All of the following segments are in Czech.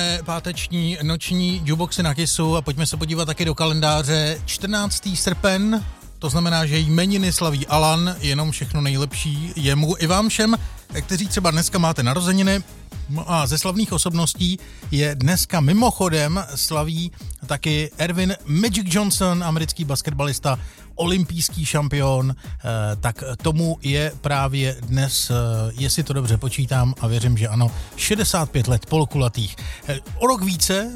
Otevřeme páteční noční jukeboxy na Kissu a pojďme se podívat taky do kalendáře. 14. srpen, to znamená, že jmeniny slaví Alan, jenom všechno nejlepší jemu i vám všem, kteří třeba dneska máte narozeniny. No a ze slavných osobností je dneska mimochodem slaví taky Ervin Magic Johnson, americký basketbalista, olympijský šampion, tak tomu je právě dnes, jestli to dobře počítám a věřím, že ano, 65 let polokulatých. O rok více,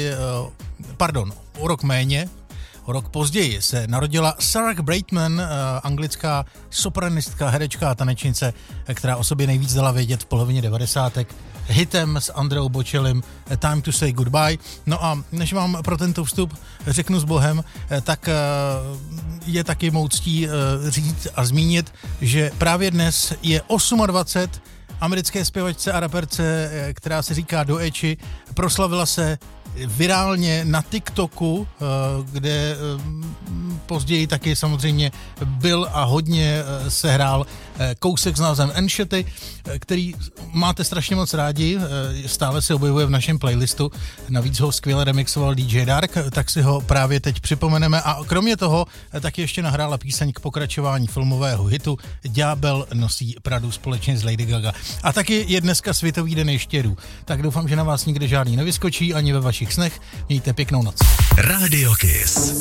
o rok méně, o rok později se narodila Sarah Brightman, anglická sopranistka, herečka a tanečnice, která o sobě nejvíc dala vědět v polovině 90. hitem s Andreou Bocellim Time to Say Goodbye. No a než vám pro tento vstup řeknu s Bohem, tak je taky mou ctí říct a zmínit, že právě dnes je 28 americké zpěvačce a raperce, která se říká Doechii, proslavila se virálně na TikToku, kde později taky samozřejmě byl a hodně sehrál kousek s názvem Enshitty, který máte strašně moc rádi, stále se objevuje v našem playlistu, navíc ho skvěle remixoval DJ Dark, tak si ho právě teď připomeneme a kromě toho taky ještě nahrála píseň k pokračování filmového hitu Ďábel nosí Pradu společně s Lady Gaga. A taky je dneska Světový den ještěrů, tak doufám, že na vás nikde žádný nevyskočí ani ve vašich snech. Mějte pěknou noc. Radio Kiss.